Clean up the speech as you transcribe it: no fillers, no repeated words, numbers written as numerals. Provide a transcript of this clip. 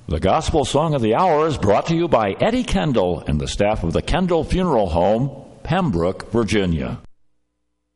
The Gospel Song of the Hour is brought to you by Eddie Kendall and the staff of the Kendall Funeral Home, Pembroke, Virginia.